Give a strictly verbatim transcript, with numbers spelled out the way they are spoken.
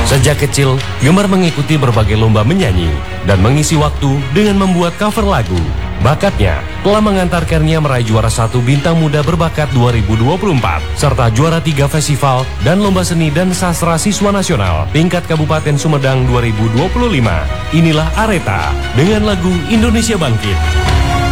Sejak kecil, Gemar mengikuti berbagai lomba menyanyi dan mengisi waktu dengan membuat cover lagu. Bakatnya telah mengantarkannya meraih juara satu Bintang Muda Berbakat dua ribu dua puluh empat, serta juara tiga festival dan lomba seni dan sastra siswa nasional tingkat Kabupaten Sumedang dua ribu dua puluh lima. Inilah Aretha dengan lagu Indonesia Bangkit.